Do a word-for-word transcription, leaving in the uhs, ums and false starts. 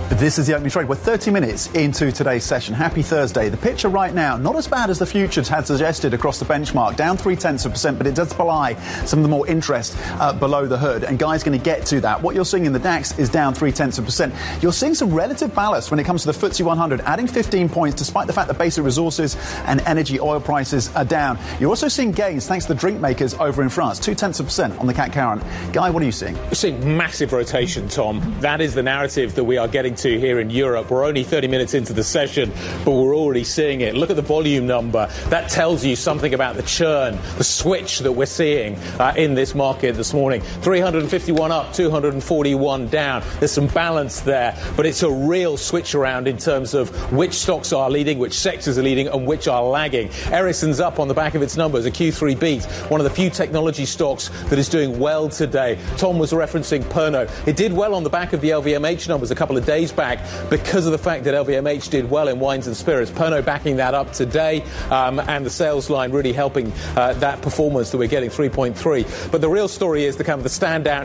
This is the opening trade. We're thirty minutes into today's session. Happy Thursday. The picture right now, not as bad as the futures had suggested across the benchmark. Down three-tenths of a percent, but it does belie some of the more interest uh, below the hood. And Guy's going to get to that. What you're seeing in the DAX is down three-tenths of a percent. You're seeing some relative ballast when it comes to the F T S E one hundred, adding fifteen points, despite the fact that basic resources and energy oil prices are down. You're also seeing gains thanks to the drink makers over in France. Two-tenths of a percent on the C A C Current. Guy, what are you seeing? We're seeing massive rotation, Tom. That is the narrative that we are getting to here in Europe. We're only thirty minutes into the session, but we're already seeing it. Look at the volume number. That tells you something about the churn, the switch that we're seeing uh, in this market this morning. three hundred fifty-one up, two hundred forty-one down. There's some balance there, but it's a real switch around in terms of which stocks are leading, which sectors are leading, and which are lagging. Ericsson's up on the back of its numbers, a Q three beat, one of the few technology stocks that is doing well today. Tom was referencing Pernod. It did well on the back of the L V M H numbers a couple of days back because of the fact that L V M H did well in wines and spirits. Pernod backing that up today, um, and the sales line really helping uh, that performance that we're getting, three point three. But the real story is the kind of the standout